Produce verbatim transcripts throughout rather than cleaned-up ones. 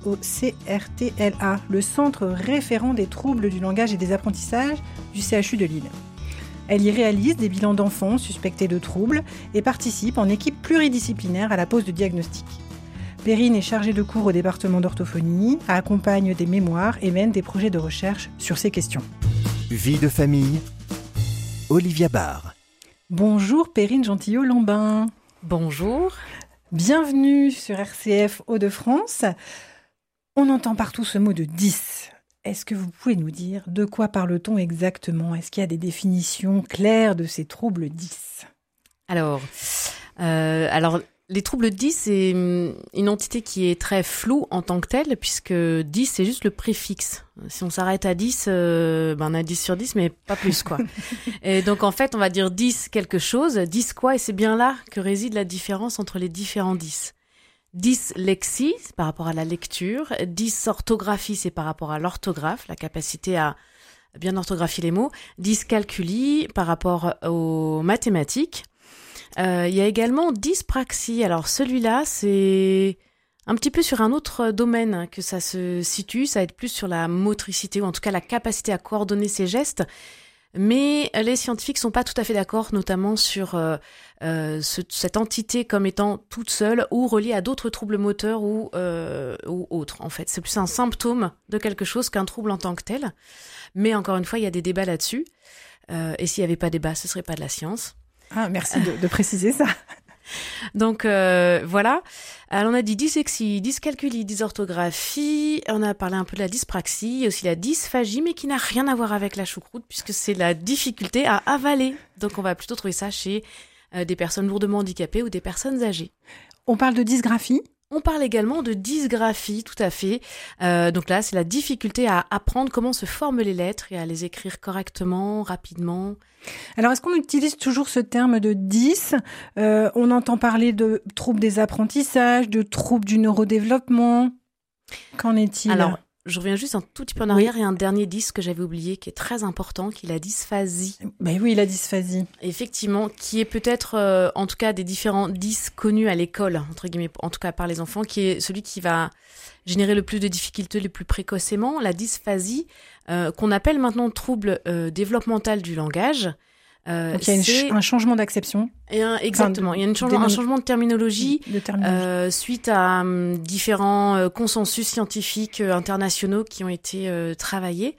au C R T L A, le centre référent des troubles du langage et des apprentissages du C H U de Lille. Elle y réalise des bilans d'enfants suspectés de troubles et participe en équipe pluridisciplinaire à la pose de diagnostic. Perrine est chargée de cours au département d'orthophonie, accompagne des mémoires et mène des projets de recherche sur ces questions. Vie de famille, Olivia Barr. Bonjour Perrine Gentillot-Lambin. Bonjour. Bienvenue sur R C F Hauts-de-France. On entend partout ce mot de dys. Est-ce que vous pouvez nous dire de quoi parle-t-on exactement ? Est-ce qu'il y a des définitions claires de ces troubles dys ? Alors, euh, alors, les troubles dys, c'est une entité qui est très floue en tant que telle, puisque dys, c'est juste le préfixe. Si on s'arrête à dix, euh, ben on a dix sur dix, mais pas plus, quoi. Et donc, en fait, on va dire dys quelque chose, dys quoi, et c'est bien là que réside la différence entre les différents dys. Dyslexie, c'est par rapport à la lecture. Dysorthographie, c'est par rapport à l'orthographe, la capacité à bien orthographier les mots. Dyscalculie, par rapport aux mathématiques. Euh, il y a également dyspraxie. Alors celui-là, c'est un petit peu sur un autre domaine que ça se situe. Ça va être plus sur la motricité, ou en tout cas la capacité à coordonner ses gestes. Mais les scientifiques sont pas tout à fait d'accord, notamment sur euh, euh, ce, cette entité comme étant toute seule ou reliée à d'autres troubles moteurs ou, euh, ou autres. En fait, c'est plus un symptôme de quelque chose qu'un trouble en tant que tel. Mais encore une fois, il y a des débats là-dessus. Euh, et s'il y avait pas débat, ce serait pas de la science. Ah, merci de, de préciser ça. Donc euh, voilà, alors on a dit dyslexie, dyscalculie, dysorthographie, on a parlé un peu de la dyspraxie, aussi la dysphagie, mais qui n'a rien à voir avec la choucroute puisque c'est la difficulté à avaler. Donc on va plutôt trouver ça chez euh, des personnes lourdement handicapées ou des personnes âgées. On parle de dysgraphie ? On parle également de dysgraphie, tout à fait. Euh, donc là, c'est la difficulté à apprendre comment se forment les lettres et à les écrire correctement, rapidement. Alors, est-ce qu'on utilise toujours ce terme de dys ? euh, On entend parler de troubles des apprentissages, de troubles du neurodéveloppement. Qu'en est-il ? Alors, je reviens juste un tout petit peu en arrière. Il y a un dernier dys que j'avais oublié qui est très important, qui est la dysphasie. Ben oui, la dysphasie. Effectivement, qui est peut-être, euh, en tout cas, des différents dys connus à l'école, entre guillemets, en tout cas par les enfants, qui est celui qui va générer le plus de difficultés le plus précocement. La dysphasie, euh, qu'on appelle maintenant trouble euh, développemental du langage. Euh, Donc il y a une ch- un changement d'acception. Et un, exactement, enfin, il y a une changement, un changement de terminologie, de terminologie. Euh, suite à um, différents euh, consensus scientifiques euh, internationaux qui ont été euh, travaillés.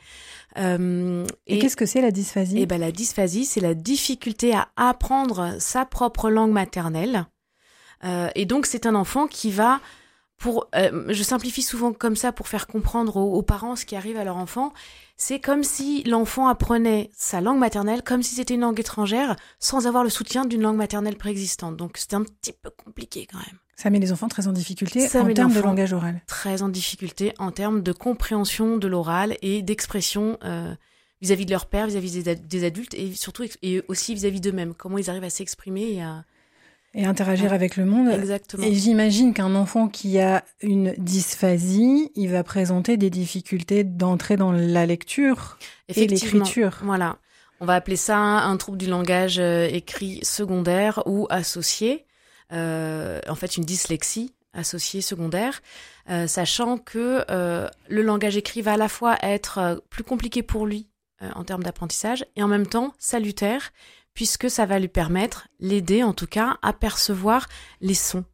Euh, et, et qu'est-ce que c'est la dysphasie ? Et ben la dysphasie, c'est la difficulté à apprendre sa propre langue maternelle. Euh, et donc c'est un enfant qui va, pour, euh, je simplifie souvent comme ça pour faire comprendre aux, aux parents ce qui arrive à leur enfant. C'est comme si l'enfant apprenait sa langue maternelle comme si c'était une langue étrangère sans avoir le soutien d'une langue maternelle préexistante. Donc c'est un petit peu compliqué quand même. Ça met les enfants très en difficulté Ça en termes de langage oral. Très en difficulté en termes de compréhension de l'oral et d'expression euh, vis-à-vis de leur père, vis-à-vis des, des adultes et surtout et aussi vis-à-vis d'eux-mêmes. Comment ils arrivent à s'exprimer et à... Et interagir ouais. avec le monde. Exactement. Et j'imagine qu'un enfant qui a une dysphasie, il va présenter des difficultés d'entrée dans la lecture et l'écriture. Voilà. On va appeler ça un trouble du langage euh, écrit secondaire ou associé. Euh, en fait, une dyslexie associée secondaire, euh, sachant que euh, le langage écrit va à la fois être euh, plus compliqué pour lui euh, en termes d'apprentissage et en même temps salutaire, puisque ça va lui permettre, l'aider en tout cas, à percevoir les sons.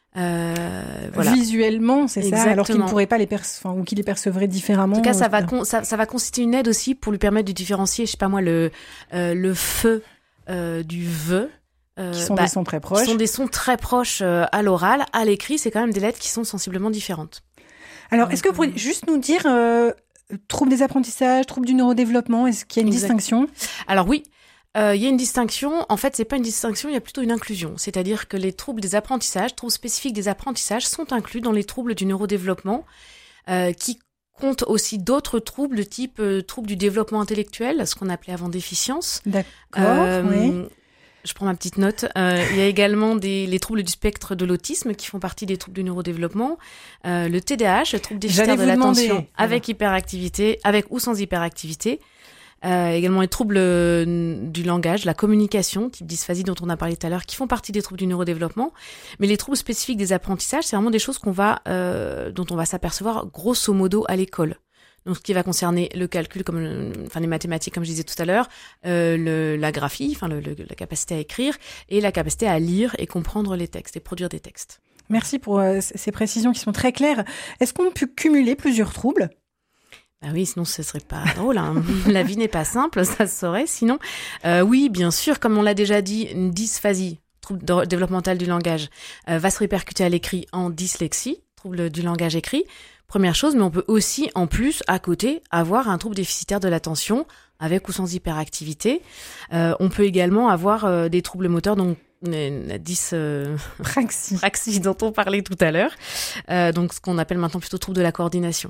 Euh, voilà. Visuellement, c'est Exactement. ça, alors qu'il ne pourrait pas les percevoir, ou qu'il les percevrait différemment. En tout cas, ça va, con- ça, ça va constituer une aide aussi pour lui permettre de différencier, je sais pas moi, le, euh, le feu euh, du ve. Euh, qui sont bah, des sons très proches. Qui sont des sons très proches euh, à l'oral. À l'écrit, c'est quand même des lettres qui sont sensiblement différentes. Alors, Donc, est-ce que vous pourriez juste nous dire, euh, trouble des apprentissages, trouble du neurodéveloppement, est-ce qu'il y a une exact. distinction ? Alors oui. Il euh, y a une distinction, en fait c'est pas une distinction, il y a plutôt une inclusion, c'est-à-dire que les troubles des apprentissages, troubles spécifiques des apprentissages sont inclus dans les troubles du neurodéveloppement euh, qui comptent aussi d'autres troubles de type euh, troubles du développement intellectuel, ce qu'on appelait avant déficience. D'accord, euh, oui. Je prends ma petite note. Euh, il y a également des, les troubles du spectre de l'autisme qui font partie des troubles du neurodéveloppement. Euh, le T D A H, le trouble déficitaire de l'attention avec hyperactivité, avec ou sans hyperactivité. Euh, également les troubles euh, du langage, la communication, type dysphasie dont on a parlé tout à l'heure, qui font partie des troubles du neurodéveloppement. Mais les troubles spécifiques des apprentissages, c'est vraiment des choses qu'on va, euh, dont on va s'apercevoir grosso modo à l'école. Donc, ce qui va concerner le calcul, comme, le, enfin, les mathématiques, comme je disais tout à l'heure, euh, le, la graphie, enfin, le, le, la capacité à écrire et la capacité à lire et comprendre les textes et produire des textes. Merci pour euh, ces précisions qui sont très claires. Est-ce qu'on peut cumuler plusieurs troubles ? Ah oui, sinon ce serait pas drôle. Hein. La vie n'est pas simple, ça se saurait. Sinon, euh, oui, bien sûr, comme on l'a déjà dit, une dysphasie, trouble de, développemental du langage, euh, va se répercuter à l'écrit en dyslexie, trouble du langage écrit. Première chose, mais on peut aussi, en plus, à côté, avoir un trouble déficitaire de l'attention, avec ou sans hyperactivité. Euh, on peut également avoir euh, des troubles moteurs, donc la dys euh, praxie. praxie dont on parlait tout à l'heure. Euh, donc ce qu'on appelle maintenant plutôt trouble de la coordination.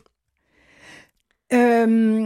Euh,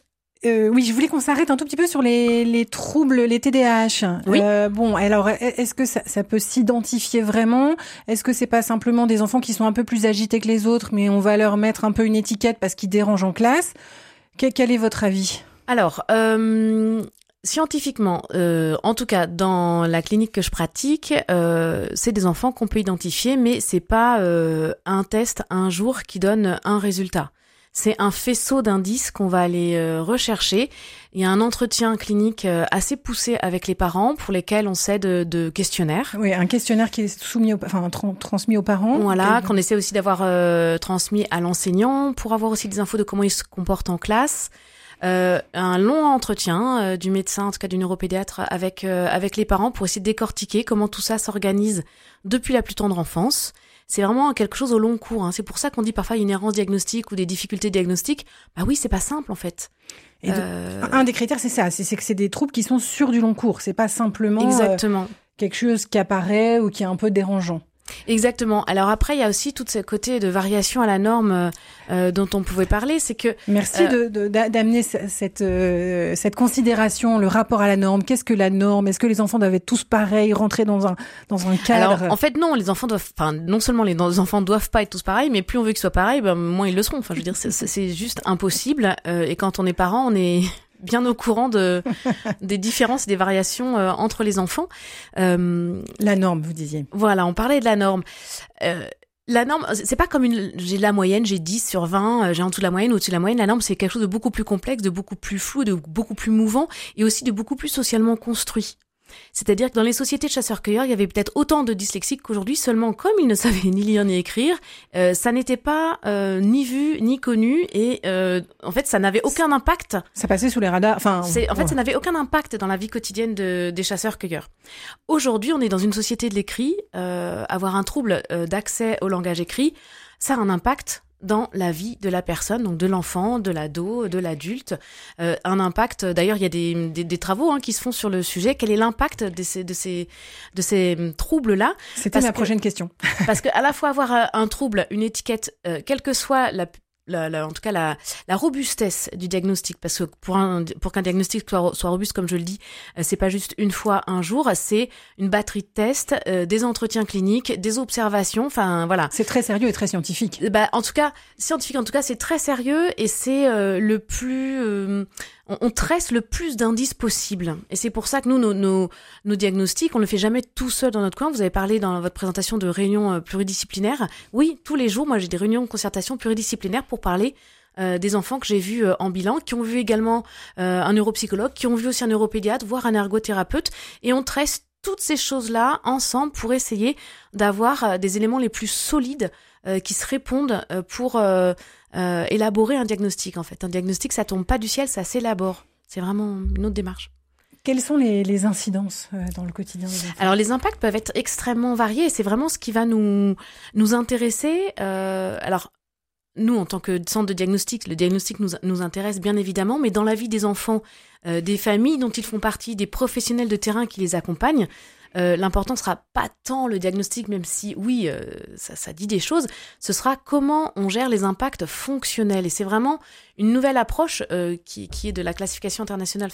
euh, oui, je voulais qu'on s'arrête un tout petit peu sur les, les troubles, les T D A H. Oui. Euh, bon, alors, est-ce que ça, ça peut s'identifier vraiment ? Est-ce que c'est pas simplement des enfants qui sont un peu plus agités que les autres, mais on va leur mettre un peu une étiquette parce qu'ils dérangent en classe ? Quel, quel est votre avis ? Alors, euh, scientifiquement, euh, en tout cas dans la clinique que je pratique, euh, c'est des enfants qu'on peut identifier, mais c'est pas euh, un test un jour qui donne un résultat. C'est un faisceau d'indices qu'on va aller euh, rechercher. Il y a un entretien clinique euh, assez poussé avec les parents pour lesquels on s'aide de, de questionnaires. Oui, un questionnaire qui est soumis, au, enfin tra- transmis aux parents. Voilà, Et... qu'on essaie aussi d'avoir euh, transmis à l'enseignant pour avoir aussi des infos de comment il se comporte en classe. Euh, un long entretien euh, du médecin, en tout cas du neuropédiatre, avec euh, avec les parents pour essayer de décortiquer comment tout ça s'organise depuis la plus tendre enfance. C'est vraiment quelque chose au long cours. Hein. C'est pour ça qu'on dit parfois une errance diagnostique ou des difficultés diagnostiques. Bah oui, c'est pas simple en fait. Et de, euh... Un des critères, c'est ça, c'est, c'est que c'est des troubles qui sont sur du long cours. C'est pas simplement Exactement. Euh, quelque chose qui apparaît ou qui est un peu dérangeant. Exactement. Alors après, il y a aussi tout ce côté de variation à la norme euh, dont on pouvait parler. C'est que merci euh, de, de, d'amener cette euh, cette considération, le rapport à la norme. Qu'est-ce que la norme ? Est-ce que les enfants doivent être tous pareils, rentrer dans un dans un cadre ? Alors en fait non, les enfants doivent, enfin non seulement les, les enfants doivent pas être tous pareils, mais plus on veut qu'ils soient pareils, ben moins ils le seront. Enfin je veux dire, c'est, c'est juste impossible. Euh, et quand on est parent, on est bien au courant de des différences et des variations euh, entre les enfants. Euh, la norme, vous disiez. Voilà, on parlait de la norme. Euh, la norme, c'est pas comme une, j'ai la moyenne, j'ai dix sur vingt, j'ai en dessous de la moyenne, au-dessus de la moyenne. La norme, c'est quelque chose de beaucoup plus complexe, de beaucoup plus flou, de beaucoup plus mouvant et aussi de beaucoup plus socialement construit. C'est-à-dire que dans les sociétés de chasseurs-cueilleurs, il y avait peut-être autant de dyslexiques qu'aujourd'hui, seulement comme ils ne savaient ni lire ni écrire, euh, ça n'était pas euh, ni vu ni connu et euh, en fait, ça n'avait aucun impact. Ça passait sous les radars. Enfin, c'est, en fait, ouais. ça n'avait aucun impact dans la vie quotidienne de, des chasseurs-cueilleurs. Aujourd'hui, on est dans une société de l'écrit. Euh, avoir un trouble euh, d'accès au langage écrit, ça a un impact dans la vie de la personne, donc de l'enfant, de l'ado, de l'adulte. Euh, un impact, d'ailleurs, il y a des, des, des travaux hein, qui se font sur le sujet. Quel est l'impact de ces, de ces, de ces troubles-là ? C'était ma prochaine question. Parce que à la fois avoir un trouble, une étiquette, euh, quelle que soit la La, la, en tout cas la, la robustesse du diagnostic, parce que pour, un, pour qu'un diagnostic soit, soit robuste, comme je le dis, euh, c'est pas juste une fois, un jour, c'est une batterie de tests, euh, des entretiens cliniques, des observations, enfin voilà. C'est très sérieux et très scientifique. Bah, en tout cas, scientifique, en tout cas, c'est très sérieux et c'est euh, le plus... Euh, on, on tresse le plus d'indices possible. Et c'est pour ça que nous, nos, nos, nos diagnostics, on le fait jamais tout seul dans notre coin. Vous avez parlé dans votre présentation de réunions euh, pluridisciplinaires. Oui, tous les jours, moi, j'ai des réunions de concertation pluridisciplinaires pour parler euh, des enfants que j'ai vus euh, en bilan, qui ont vu également euh, un neuropsychologue, qui ont vu aussi un neuropédiatre, voire un ergothérapeute. Et on tresse toutes ces choses-là ensemble pour essayer d'avoir euh, des éléments les plus solides euh, qui se répondent euh, pour... Euh, Euh, élaborer un diagnostic en fait. Un diagnostic, ça tombe pas du ciel, ça s'élabore. C'est vraiment une autre démarche. Quelles sont les, les incidences euh, dans le quotidien des enfants ? Alors les impacts peuvent être extrêmement variés et c'est vraiment ce qui va nous, nous intéresser. Euh, alors nous, en tant que centre de diagnostic, le diagnostic nous, nous intéresse bien évidemment, mais dans la vie des enfants, euh, des familles dont ils font partie, des professionnels de terrain qui les accompagnent, Euh, l'important sera pas tant le diagnostic, même si oui, euh, ça, ça dit des choses, ce sera comment on gère les impacts fonctionnels. Et c'est vraiment une nouvelle approche euh, qui, qui est de la classification internationale, enfin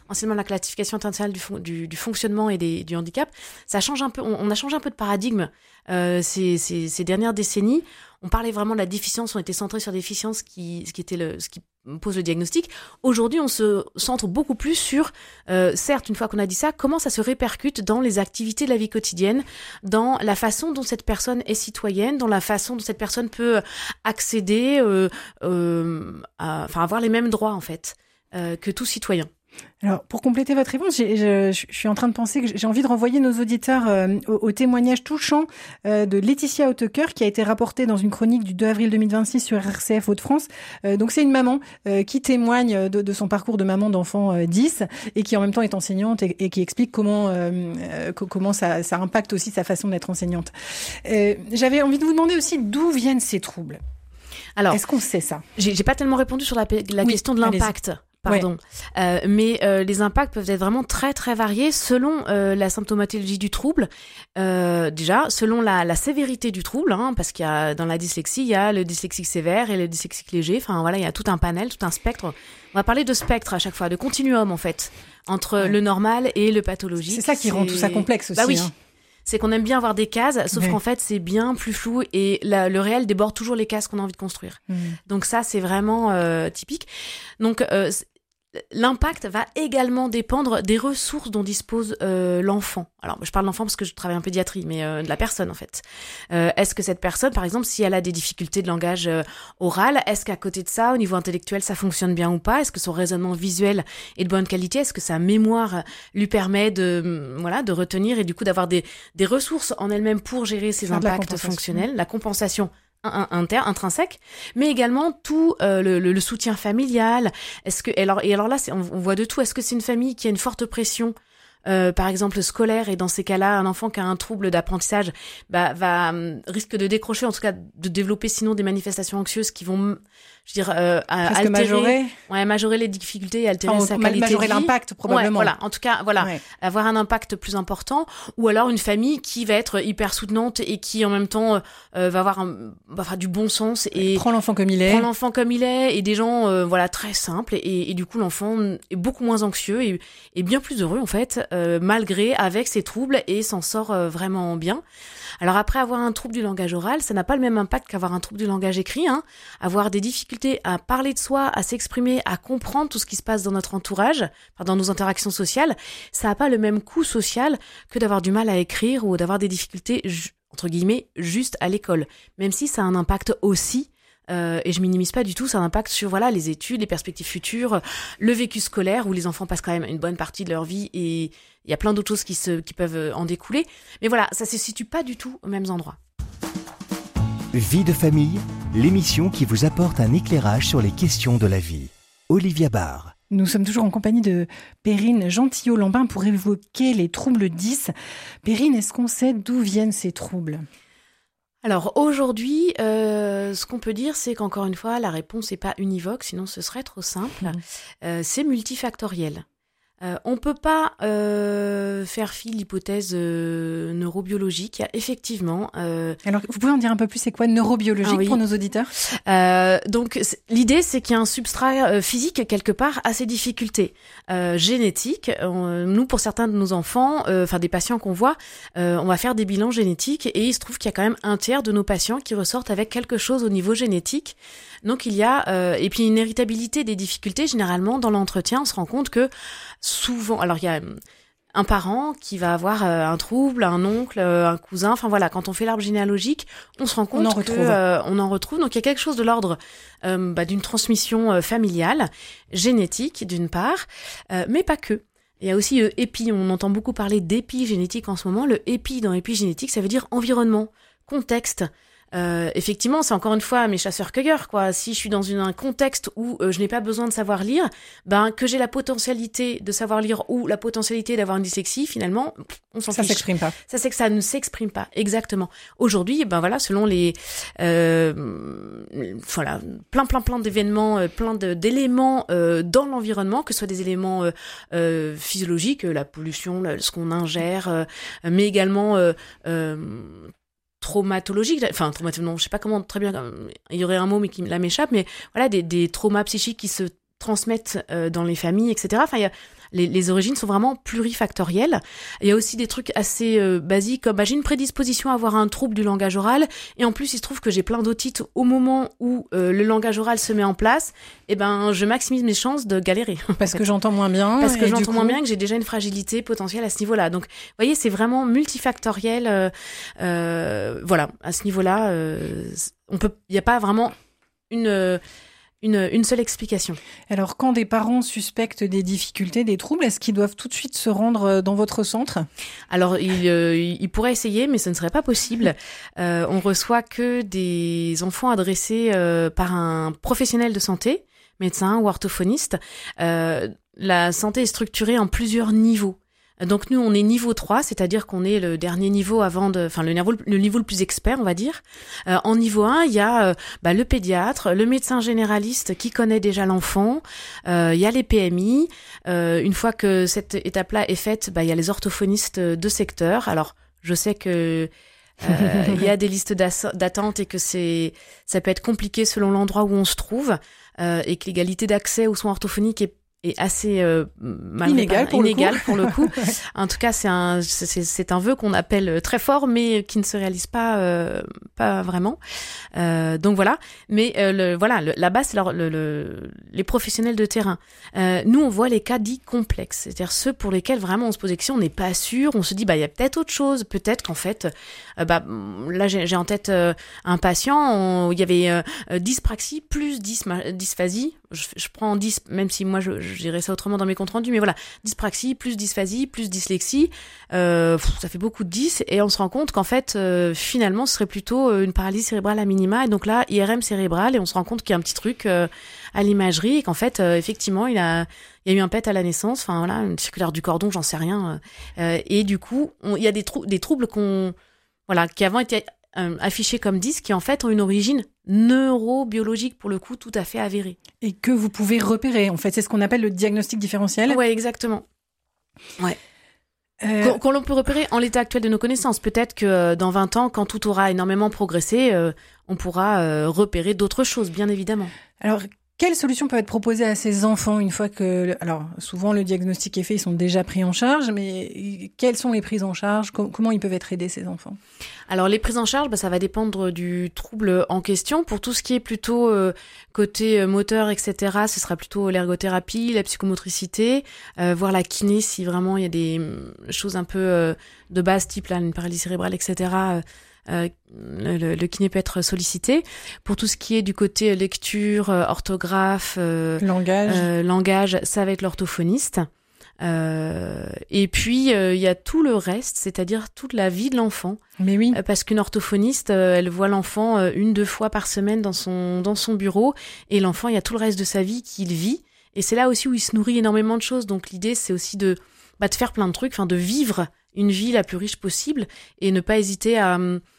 anciennement la classification internationale du, fon- du, du fonctionnement et des, du handicap, ça change un peu. On, on a changé un peu de paradigme euh, ces, ces, ces dernières décennies. On parlait vraiment de la déficience, on était centré sur la déficience qui, ce qui était le, ce qui pose le diagnostic. Aujourd'hui, on se centre beaucoup plus sur, euh, certes, une fois qu'on a dit ça, comment ça se répercute dans les activités de la vie quotidienne, dans la façon dont cette personne est citoyenne, dans la façon dont cette personne peut accéder, euh, euh, à, enfin, avoir les mêmes droits, en fait, euh, que tout citoyen. Alors, pour compléter votre réponse, j'ai, je, je suis en train de penser que j'ai envie de renvoyer nos auditeurs euh, au, au témoignage touchant euh, de Laetitia Hautecoeur, qui a été rapporté dans une chronique du deux avril deux mille vingt-six sur R C F Hauts-de-France. Euh, donc, c'est une maman euh, qui témoigne de, de son parcours de maman d'enfant euh, dix et qui en même temps est enseignante et, et qui explique comment euh, euh, comment ça, ça impacte aussi sa façon d'être enseignante. Euh, j'avais envie de vous demander aussi d'où viennent ces troubles. Alors, est-ce qu'on sait ça ? J'ai, j'ai pas tellement répondu sur la, la oui, question de l'impact. Allez-y. Pardon. Ouais. Euh, mais euh, les impacts peuvent être vraiment très très variés selon euh, la symptomatologie du trouble. Euh, déjà, selon la, la sévérité du trouble, hein, parce qu'il y a dans la dyslexie, il y a le dyslexique sévère et le dyslexique léger. Enfin voilà, il y a tout un panel, tout un spectre. On va parler de spectre à chaque fois, de continuum en fait, entre ouais. le normal et le pathologique. C'est ça qui c'est... rend tout ça complexe aussi. Bah oui. Hein. C'est qu'on aime bien avoir des cases, sauf ouais. qu'en fait, c'est bien plus flou et la, le réel déborde toujours les cases qu'on a envie de construire. Mmh. Donc ça, c'est vraiment euh, typique. Donc euh, l'impact va également dépendre des ressources dont dispose euh, l'enfant. Alors, je parle de l'enfant parce que je travaille en pédiatrie, mais euh, de la personne, en fait. Euh, est-ce que cette personne, par exemple, si elle a des difficultés de langage euh, oral, est-ce qu'à côté de ça, au niveau intellectuel, ça fonctionne bien ou pas ? Est-ce que son raisonnement visuel est de bonne qualité ? Est-ce que sa mémoire lui permet de, voilà, de retenir et du coup d'avoir des, des ressources en elle-même pour gérer ses Faire impacts fonctionnels, la compensation inter, intrinsèque, mais également tout euh, le, le, le soutien familial. Est-ce que alors et alors là, c'est, on, on voit de tout. Est-ce que c'est une famille qui a une forte pression, euh, par exemple scolaire, et dans ces cas-là, un enfant qui a un trouble d'apprentissage, bah, va risque de décrocher, en tout cas de développer sinon des manifestations anxieuses qui vont, je veux dire, euh, altérer, majorer. Ouais, majorer les difficultés et altérer enfin, sa qualité majorer de vie. l'impact probablement. Ouais, voilà, en tout cas, voilà, ouais. avoir un impact plus important, ou alors une famille qui va être hyper soutenante et qui en même temps euh, va avoir un, va faire du bon sens et prend l'enfant comme il est. Prend l'enfant comme il est et des gens euh, voilà très simples et, et du coup l'enfant est beaucoup moins anxieux et, et bien plus heureux en fait, euh, malgré avec ses troubles et s'en sort euh, vraiment bien. Alors après, avoir un trouble du langage oral, ça n'a pas le même impact qu'avoir un trouble du langage écrit. Hein. Avoir des difficultés à parler de soi, à s'exprimer, à comprendre tout ce qui se passe dans notre entourage, dans nos interactions sociales, ça n'a pas le même coût social que d'avoir du mal à écrire ou d'avoir des difficultés, entre guillemets, juste à l'école. Même si ça a un impact aussi, euh, et je minimise pas du tout, ça a un impact sur voilà, les études, les perspectives futures, le vécu scolaire, où les enfants passent quand même une bonne partie de leur vie et il y a plein d'autres choses qui, se, qui peuvent en découler. Mais voilà, ça se situe pas du tout aux mêmes endroits. Vie de famille, l'émission qui vous apporte un éclairage sur les questions de la vie. Olivia Barr. Nous sommes toujours en compagnie de Perrine Gentillot-Lambin pour évoquer les troubles dys. Perrine, est-ce qu'on sait d'où viennent ces troubles ? Alors aujourd'hui, euh, ce qu'on peut dire, c'est qu'encore une fois, la réponse n'est pas univoque, sinon ce serait trop simple. Mmh. Euh, c'est multifactoriel. Euh, on peut pas euh, faire fi de l'hypothèse euh, neurobiologique. Il y a effectivement. Euh... Alors, vous pouvez en dire un peu plus, c'est quoi neurobiologique ah, oui. pour nos auditeurs ? euh, Donc, c'est, l'idée, c'est qu'il y a un substrat euh, physique quelque part à ces difficultés euh, génétiques. On, nous, pour certains de nos enfants, enfin euh, des patients qu'on voit, euh, on va faire des bilans génétiques et il se trouve qu'il y a quand même un tiers de nos patients qui ressortent avec quelque chose au niveau génétique. Donc, il y a euh, et puis une héritabilité des difficultés. Généralement, dans l'entretien, on se rend compte que souvent, alors il y a un parent qui va avoir euh, un trouble, un oncle, euh, un cousin, enfin voilà, quand on fait l'arbre généalogique, on se rend compte on que retrouve. Euh, on en retrouve. Donc il y a quelque chose de l'ordre euh, bah, d'une transmission euh, familiale, génétique d'une part, euh, mais pas que. Il y a aussi euh, épi, on entend beaucoup parler d'épigénétique en ce moment. Le épi dans épigénétique, ça veut dire environnement, contexte. Euh, effectivement, c'est encore une fois mes chasseurs-cueilleurs, quoi. Si je suis dans une, un contexte où euh, je n'ai pas besoin de savoir lire, ben que j'ai la potentialité de savoir lire ou la potentialité d'avoir une dyslexie, finalement, on s'en ça fiche. Ça s'exprime pas. Ça c'est que ça ne s'exprime pas, exactement. Aujourd'hui, ben voilà, selon les, euh, voilà, plein, plein, plein d'événements, euh, plein de, d'éléments euh, dans l'environnement, que ce soit des éléments euh, euh, physiologiques, la pollution, le, ce qu'on ingère, euh, mais également euh, euh, traumatologique, enfin traumatologique, non, je sais pas comment très bien, il y aurait un mot mais qui là m'échappe, mais voilà des, des traumas psychiques qui se transmettent euh, dans les familles, et cetera. Enfin, il y a Les, les origines sont vraiment plurifactorielles. Il y a aussi des trucs assez euh, basiques comme bah, j'ai une prédisposition à avoir un trouble du langage oral et en plus il se trouve que j'ai plein d'otites au moment où euh, le langage oral se met en place. Et ben je maximise mes chances de galérer. Parce que j'entends moins bien. Parce que j'entends coup... moins bien que j'ai déjà une fragilité potentielle à ce niveau-là. Donc vous voyez c'est vraiment multifactoriel. Euh, euh, voilà à ce niveau-là euh, on peut il n'y a pas vraiment une Une, une seule explication. Alors, quand des parents suspectent des difficultés, des troubles, est-ce qu'ils doivent tout de suite se rendre dans votre centre ? Alors, ils, euh, ils pourraient essayer, mais ce ne serait pas possible. Euh, on reçoit que des enfants adressés euh, par un professionnel de santé, médecin ou orthophoniste. Euh, la santé est structurée en plusieurs niveaux. Donc nous, on est niveau trois, c'est-à-dire qu'on est le dernier niveau avant de, enfin le niveau le niveau le plus expert, on va dire. Euh, en niveau un, il y a euh, bah, le pédiatre, le médecin généraliste qui connaît déjà l'enfant. Euh, il y a les P M I. Euh, une fois que cette étape-là est faite, bah il y a les orthophonistes de secteur. Alors je sais que euh, il y a des listes d'attente et que c'est ça peut être compliqué selon l'endroit où on se trouve euh, et que l'égalité d'accès aux soins orthophoniques est est assez euh, inégal, pour, inégal le pour le coup. En tout cas, c'est un c'est, c'est un vœu qu'on appelle très fort, mais qui ne se réalise pas euh, pas vraiment. Euh, donc voilà. Mais euh, le, voilà, le, là-bas, c'est le, le, les professionnels de terrain. Euh, nous, on voit les cas dits complexes, c'est-à-dire ceux pour lesquels vraiment on se pose des questions, on n'est pas sûr, on se dit bah il y a peut-être autre chose, peut-être qu'en fait, euh, bah là j'ai, j'ai en tête euh, un patient où il y avait euh, dyspraxie plus dys, dysphasie. Je, je prends dys, même si moi je, je dirais ça autrement dans mes comptes rendus, mais voilà, dyspraxie plus dysphasie plus dyslexie, euh, pff, ça fait beaucoup de dys et on se rend compte qu'en fait euh, finalement ce serait plutôt une paralysie cérébrale à minima et donc là I R M cérébrale et on se rend compte qu'il y a un petit truc euh, à l'imagerie et qu'en fait euh, effectivement il a il y a eu un P E T à la naissance, enfin voilà, une circulaire du cordon, j'en sais rien, euh, et du coup on, il y a des, trou- des troubles qu'on voilà qui avant étaient euh, affichés comme dys qui en fait ont une origine neurobiologique pour le coup tout à fait avérée. Et que vous pouvez repérer, en fait, c'est ce qu'on appelle le diagnostic différentiel. Ouais, exactement. Ouais. Euh... Qu'on, qu'on peut repérer en l'état actuel de nos connaissances. Peut-être que euh, dans vingt ans, quand tout aura énormément progressé, euh, on pourra euh, repérer d'autres choses, bien évidemment. Alors, quelles solutions peuvent être proposées à ces enfants une fois que... Alors, souvent, le diagnostic est fait, ils sont déjà pris en charge, mais quelles sont les prises en charge ? Comment ils peuvent être aidés, ces enfants ? Alors, les prises en charge, bah, ça va dépendre du trouble en question. Pour tout ce qui est plutôt euh, côté moteur, et cetera, ce sera plutôt l'ergothérapie, la psychomotricité, euh, voire la kiné, si vraiment il y a des choses un peu euh, de base, type là, une paralysie cérébrale, et cetera, euh, Euh, le, le kiné peut être sollicité. Pour tout ce qui est du côté lecture, euh, orthographe, euh, langage. Euh, langage, ça va être l'orthophoniste. Euh, et puis il euh, y a tout le reste, c'est-à-dire toute la vie de l'enfant. Mais oui. Euh, parce qu'une orthophoniste, euh, elle voit l'enfant euh, une, deux fois par semaine dans son dans son bureau, et l'enfant, il y a tout le reste de sa vie qu'il vit. Et c'est là aussi où il se nourrit énormément de choses. Donc l'idée, c'est aussi de bah, de faire plein de trucs, enfin de vivre une vie la plus riche possible et ne pas hésiter à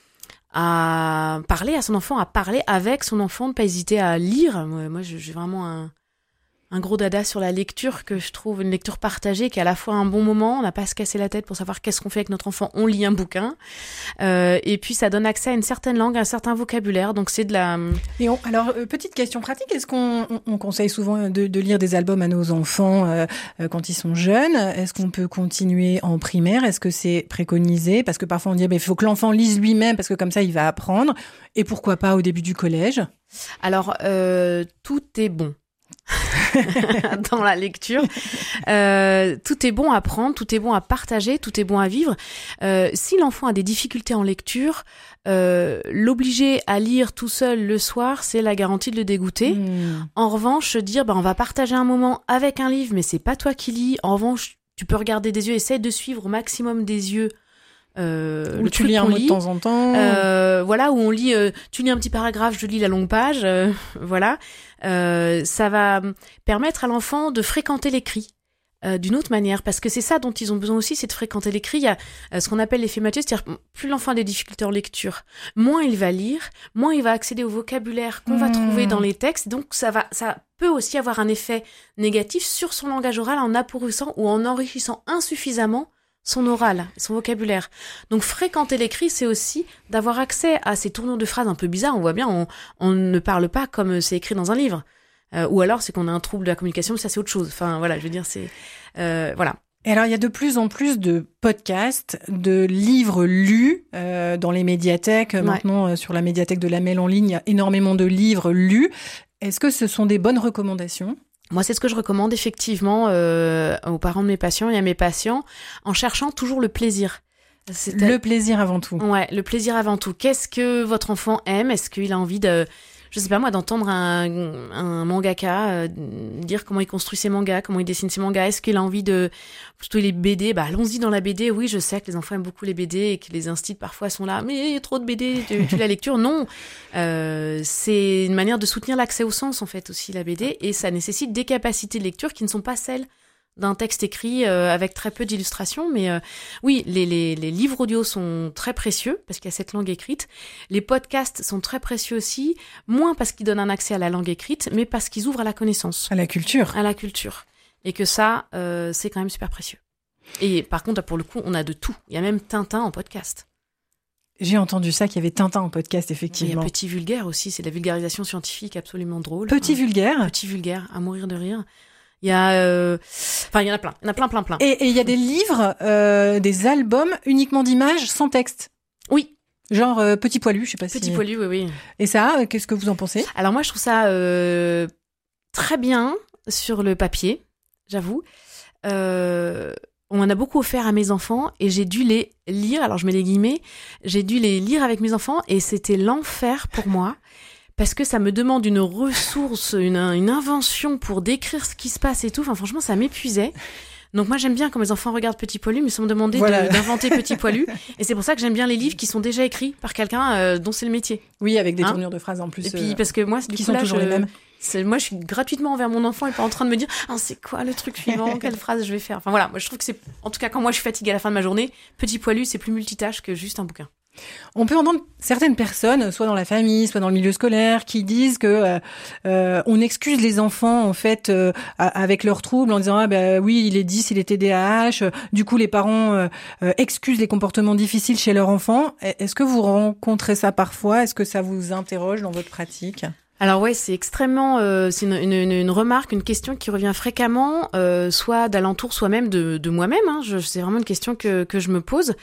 à parler à son enfant, à parler avec son enfant, ne pas hésiter à lire. Moi, moi j'ai vraiment un, un gros dada sur la lecture que je trouve une lecture partagée qui est à la fois un bon moment, on n'a pas à se casser la tête pour savoir qu'est-ce qu'on fait avec notre enfant, on lit un bouquin. Euh, et puis ça donne accès à une certaine langue, à un certain vocabulaire, donc c'est de la... Et on, alors, euh, petite question pratique, est-ce qu'on on, on conseille souvent de, de lire des albums à nos enfants euh, euh, quand ils sont jeunes ? Est-ce qu'on peut continuer en primaire ? Est-ce que c'est préconisé ? Parce que parfois on dit, il faut que l'enfant lise lui-même parce que comme ça il va apprendre. Et pourquoi pas au début du collège ? Alors, euh, tout est bon. dans la lecture. Euh, tout est bon à prendre, tout est bon à partager, tout est bon à vivre. Euh, si l'enfant a des difficultés en lecture, euh, l'obliger à lire tout seul le soir, c'est la garantie de le dégoûter. Mmh. En revanche, dire bah, on va partager un moment avec un livre, mais c'est pas toi qui lis. En revanche, tu peux regarder des yeux, essaye de suivre au maximum des yeux. Euh, où tu lis un mot de temps en temps. Euh, voilà, où on lit, euh, tu lis un petit paragraphe, je lis la longue page, euh, voilà. Euh, ça va permettre à l'enfant de fréquenter l'écrit euh, d'une autre manière, parce que c'est ça dont ils ont besoin aussi, c'est de fréquenter l'écrit. Il y a euh, ce qu'on appelle l'effet Mathieu, c'est-à-dire plus l'enfant a des difficultés en lecture, moins il va lire, moins il va accéder au vocabulaire qu'on mmh. va trouver dans les textes. Donc ça va, ça peut aussi avoir un effet négatif sur son langage oral en appauvrissant ou en enrichissant insuffisamment son oral, son vocabulaire. Donc fréquenter l'écrit, c'est aussi d'avoir accès à ces tournures de phrases un peu bizarres. On voit bien, on, on ne parle pas comme c'est écrit dans un livre. Euh, ou alors, c'est qu'on a un trouble de la communication, mais ça, c'est autre chose. Enfin, voilà, je veux dire, c'est... Euh, voilà. Et alors, il y a de plus en plus de podcasts, de livres lus euh, dans les médiathèques. Ouais. Maintenant, euh, sur la médiathèque de Lamel en ligne, il y a énormément de livres lus. Est-ce que ce sont des bonnes recommandations ? Moi, c'est ce que je recommande effectivement euh, aux parents de mes patients et à mes patients, en cherchant toujours le plaisir. C'est le plaisir avant tout. Ouais, le plaisir avant tout. Qu'est-ce que votre enfant aime ? Est-ce qu'il a envie de... Je sais pas moi, d'entendre un, un mangaka euh, dire comment il construit ses mangas, comment il dessine ses mangas. Est-ce qu'il a envie de... Plutôt les B D, bah allons-y dans la B D. Oui, je sais que les enfants aiment beaucoup les B D et que les instituts parfois sont là. Mais il y a trop de B D, tu, tu la lecture. Non, euh, c'est une manière de soutenir l'accès au sens en fait aussi, la B D. Et ça nécessite des capacités de lecture qui ne sont pas celles d'un texte écrit euh, avec très peu d'illustrations. Mais euh, oui, les, les, les livres audio sont très précieux parce qu'il y a cette langue écrite. Les podcasts sont très précieux aussi, moins parce qu'ils donnent un accès à la langue écrite, mais parce qu'ils ouvrent à la connaissance. À la culture. À la culture. Et que ça, euh, c'est quand même super précieux. Et par contre, pour le coup, on a de tout. Il y a même Tintin en podcast. J'ai entendu ça, qu'il y avait Tintin en podcast, effectivement. Il y a Petit Vulgaire aussi, c'est de la vulgarisation scientifique absolument drôle. Petit hein. Vulgaire Petit Vulgaire, à mourir de rire. Il y a, euh... enfin, il y en a plein, il y en a plein, plein, plein. Et il y a des livres, euh, des albums uniquement d'images, sans texte. Oui. Genre euh, Petit Poilu, je sais pas Petit si... Petit Poilu, oui, oui. Et ça, euh, qu'est-ce que vous en pensez ? Alors moi, je trouve ça euh, très bien sur le papier, j'avoue. Euh, on en a beaucoup offert à mes enfants et j'ai dû les lire, alors je mets les guillemets, j'ai dû les lire avec mes enfants et c'était l'enfer pour moi. Parce que ça me demande une ressource, une, une invention pour décrire ce qui se passe et tout. Enfin, franchement, ça m'épuisait. Donc moi, j'aime bien quand mes enfants regardent Petit Poilu, mais sans me demander voilà. de, d'inventer Petit Poilu. Et c'est pour ça que j'aime bien les livres qui sont déjà écrits par quelqu'un euh, dont c'est le métier. Oui, avec des hein tournures de phrases en plus. Et puis, parce que moi, du qui coup, sont là, toujours je, les mêmes. C'est, moi, je suis gratuitement envers mon enfant et pas en train de me dire ah, c'est quoi le truc suivant, quelle phrase je vais faire. Enfin voilà, moi, je trouve que c'est... En tout cas, quand moi, je suis fatiguée à la fin de ma journée, Petit Poilu, c'est plus multitâche que juste un bouquin. On peut entendre certaines personnes, soit dans la famille, soit dans le milieu scolaire, qui disent que euh, euh, on excuse les enfants en fait euh, avec leurs troubles en disant ah ben oui il est dix, il est T D A H. Du coup les parents euh, euh, excusent les comportements difficiles chez leur enfant. Est-ce que vous rencontrez ça parfois ? Est-ce que ça vous interroge dans votre pratique ? Alors ouais, c'est extrêmement, euh, c'est une, une, une remarque, une question qui revient fréquemment, euh, soit d'alentour, soit même de, de moi-même. Hein. Je, c'est vraiment une question que que je me pose.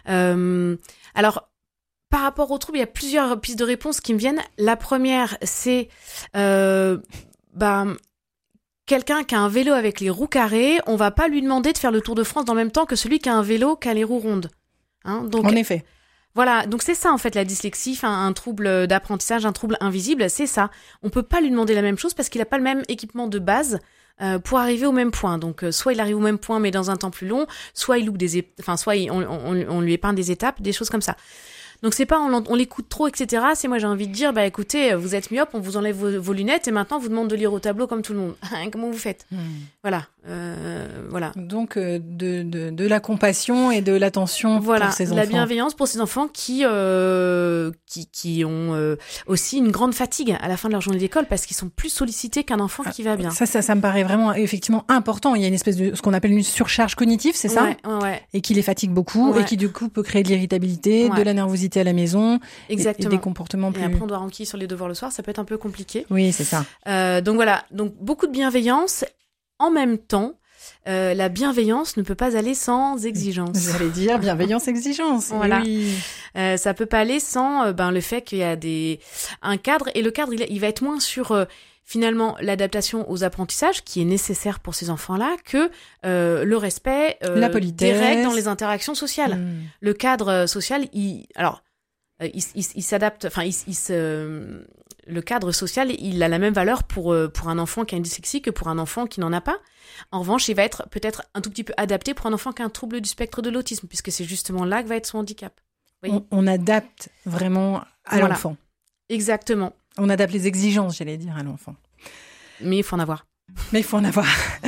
Euh, alors, par rapport aux troubles, il y a plusieurs pistes de réponse qui me viennent. La première, c'est euh, bah, quelqu'un qui a un vélo avec les roues carrées, on va pas lui demander de faire le Tour de France dans le même temps que celui qui a un vélo qui a les roues rondes. Hein, donc, en effet. Voilà, donc c'est ça en fait la dyslexie, enfin, un trouble d'apprentissage, un trouble invisible, c'est ça. On peut pas lui demander la même chose parce qu'il a pas le même équipement de base. Euh, pour arriver au même point. Donc, euh, soit il arrive au même point, mais dans un temps plus long, soit il loupe des, é- enfin, soit il, on, on, on lui épargne des étapes, des choses comme ça. Donc, c'est pas on, on l'écoute trop, et cetera. C'est moi, j'ai envie de dire, bah, écoutez, vous êtes myope, on vous enlève vos, vos lunettes et maintenant, on vous demande de lire au tableau comme tout le monde. Comment vous faites? Hmm. Voilà, euh, voilà. Donc, euh, de, de, de la compassion et de l'attention voilà, pour ces enfants. Voilà, la bienveillance pour ces enfants qui, euh, qui, qui ont euh, aussi une grande fatigue à la fin de leur journée d'école parce qu'ils sont plus sollicités qu'un enfant ah, qui va bien. Ça, ça, ça me paraît vraiment, effectivement, important. Il y a une espèce de, ce qu'on appelle une surcharge cognitive, c'est ça? Ouais, ouais, ouais. Et qui les fatigue beaucoup ouais. et qui, du coup, peut créer de l'irritabilité, ouais. de la nervosité à la maison. Exactement. Et, et des comportements plus... Et après, on doit renquiller sur les devoirs le soir, ça peut être un peu compliqué. Oui, c'est ça. Euh, donc voilà, donc beaucoup de bienveillance. En même temps, euh, la bienveillance ne peut pas aller sans exigence. J'allais dire bienveillance, exigence. Voilà. Oui. Euh, ça peut pas aller sans euh, ben, le fait qu'il y a des... un cadre. Et le cadre, il, il va être moins sur... Euh, finalement, l'adaptation aux apprentissages, qui est nécessaire pour ces enfants-là, que euh, le respect euh, la politesse. Des règles dans les interactions sociales. Mmh. Le cadre social, il... alors... Il, il, il s'adapte, enfin, il, il se, le cadre social, il a la même valeur pour, pour un enfant qui a une dyslexie que pour un enfant qui n'en a pas. En revanche, il va être peut-être un tout petit peu adapté pour un enfant qui a un trouble du spectre de l'autisme, puisque c'est justement là que va être son handicap. On, on adapte vraiment à voilà. l'enfant. Exactement. On adapte les exigences, j'allais dire, à l'enfant. Mais il faut en avoir. Mais il faut en avoir.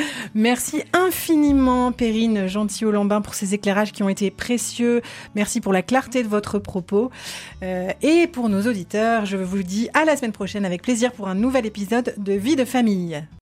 Merci infiniment, Perrine Gentillot-Lambin, pour ces éclairages qui ont été précieux. Merci pour la clarté de votre propos. Euh, et pour nos auditeurs, je vous dis à la semaine prochaine avec plaisir pour un nouvel épisode de Vie de famille.